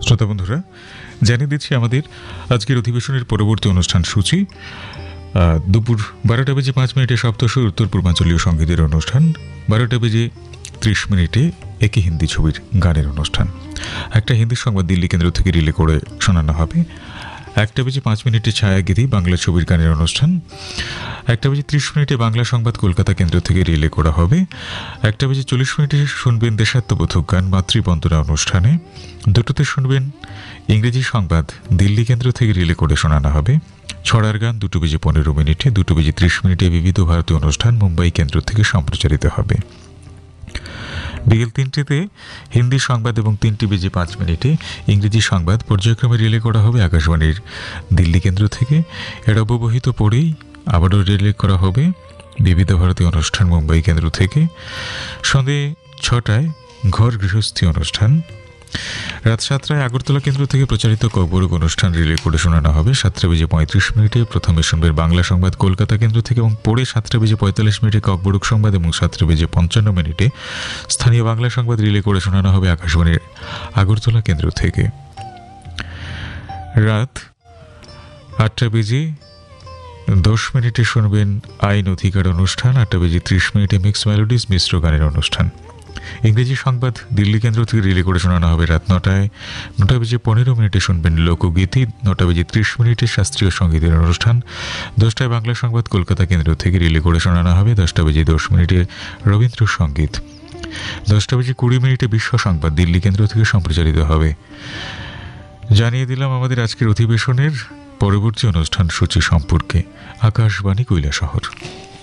শ্রোতা বন্ধুরা, জানিয়ে দিচ্ছি আমাদের আজকের অধিবেশনের পরবর্তী অনুষ্ঠান সূচি। দুপুর 12:05 সপ্তশো উত্তর পূর্বাঞ্চলীয় সঙ্গীতের অনুষ্ঠান, 12:30 একই হিন্দি ছবির গানের অনুষ্ঠান। একটা হিন্দি সংবাদ দিল্লি কেন্দ্র থেকে রিলে করে শোনানো হবে। 1:05 ছায়াগিরি বাংলা ছবির গানের অনুষ্ঠান। 1:30 বাংলা সংবাদ কলকাতা কেন্দ্র থেকে রিলে করা হবে। 1:40 শুনবেন দেশাত্মবোধক গান মাতৃবন্দনা অনুষ্ঠানে। 2টোতে শুনবেন ইংরেজি সংবাদ দিল্লি কেন্দ্র থেকে রিলে করে শোনানো হবে। ছড়ার গান 2:15, 2:30 বিবিধ ভারতীয় অনুষ্ঠান মুম্বাই কেন্দ্র থেকে সম্প্রচারিত হবে। বিকেল 3টেতে হিন্দি সংবাদ এবং 3:05 ইংরেজি সংবাদ পর্যায়ক্রমে রিলে করা হবে আকাশবাণীর দিল্লি কেন্দ্র থেকে। এর অব্যবহিত পরেই আবারও রিলে করা হবে বিবিধ ভারতীয় অনুষ্ঠান মুম্বাই কেন্দ্র থেকে। সন্ধে 6টায় ঘর গৃহস্থী অনুষ্ঠান। রাত 7টায় আগরতলা কেন্দ্র থেকে প্রচারিত ককবরক অনুষ্ঠান রিলে করে শোনানো হবে। 7:35 প্রথমে শুনবেন বাংলা সংবাদ কলকাতা কেন্দ্র থেকে এবং পরে 7:45 ককবরক সংবাদ এবং 7:55 স্থানীয় বাংলা সংবাদ রিলে করে শোনানো হবে আকাশবাণীর আগরতলা কেন্দ্র থেকে। রাত 8:10 শুনবেন আইন অধিকার অনুষ্ঠান। 8:30 মিক্স মেলোডিজ মিশ্র গানের অনুষ্ঠান। ইংরেজি সংবাদ দিল্লি কেন্দ্র থেকে রিলে করে শোনানো হবে রাত 9টায়। 9:15 শুনবেন লোকগীতি। 9:30 শাস্ত্রীয় সঙ্গীতের অনুষ্ঠান। 10টায় বাংলা সংবাদ কলকাতা কেন্দ্র থেকে রিলে করে শোনানো হবে। 10:10 রবীন্দ্রসঙ্গীত। 10:20 বিশ্ব সংবাদ দিল্লি কেন্দ্র থেকে সম্প্রচারিত হবে। জানিয়ে দিলাম আমাদের আজকের অধিবেশনের পরবর্তী অনুষ্ঠান সূচি সম্পর্কে। আকাশবাণী কৈলাসহর।